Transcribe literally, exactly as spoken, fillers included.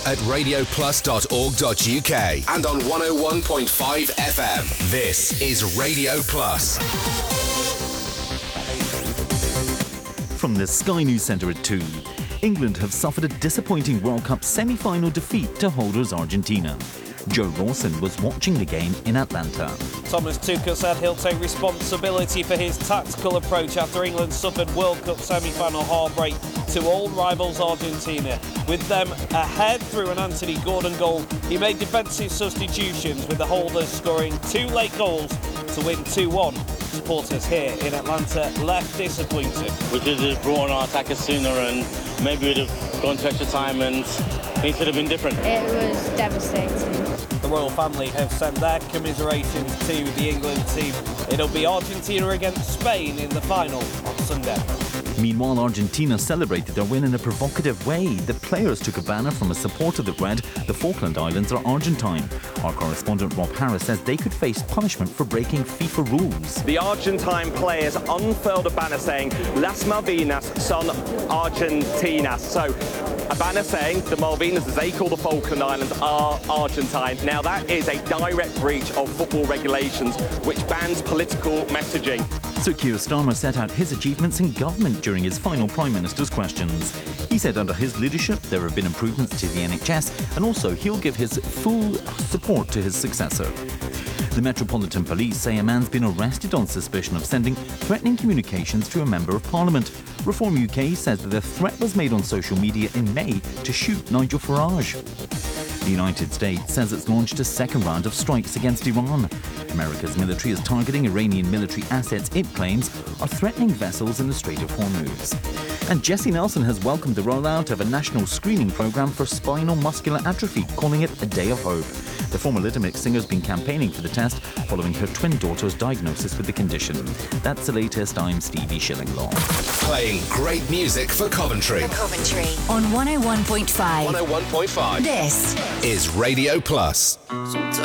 at radio plus dot org dot u k and on one oh one point five F M. This is Radio Plus. From the Sky News Centre at two, England have suffered a disappointing World Cup semi-final defeat to holders Argentina. Joe Rawson was watching the game in Atlanta. Thomas Tuchel said he'll take responsibility for his tactical approach after England suffered World Cup semi-final heartbreak to old rivals Argentina. With them ahead through an Anthony Gordon goal, he made defensive substitutions with the holders scoring two late goals to win two one. Supporters here in Atlanta left disappointed. We could have brought on our attackers sooner and maybe we'd have gone to extra time and things would have been different. It was devastating. The royal family have sent their commiserations to the England team. It'll be Argentina against Spain in the final on Sunday. Meanwhile, Argentina celebrated their win in a provocative way. The players took a banner from a supporter that read, "The Falkland Islands are Argentine." Our correspondent Rob Harris says they could face punishment for breaking FIFA rules. The Argentine players unfurled a banner saying, "Las Malvinas son Argentinas." So, a banner saying the Malvinas, as they call the Falkland Islands, are Argentine. Now, that is a direct breach of football regulations, which bans political messaging. Sir Keir Starmer set out his achievements in government during his final Prime Minister's questions. He said under his leadership there have been improvements to the N H S, and also he'll give his full support to his successor. The Metropolitan Police say a man's been arrested on suspicion of sending threatening communications to a Member of Parliament. Reform U K says that the threat was made on social media in May to shoot Nigel Farage. The United States says it's launched a second round of strikes against Iran. America's military is targeting Iranian military assets it claims are threatening vessels in the Strait of Hormuz. And Jessie Nelson has welcomed the rollout of a national screening program for spinal muscular atrophy, calling it a day of hope. The former Little Mix singer has been campaigning for the test following her twin daughter's diagnosis with the condition. That's the latest. I'm Stevie Shillinglaw. Playing great music for Coventry. For Coventry on one oh one point five. one oh one point five. This is Radio Plus.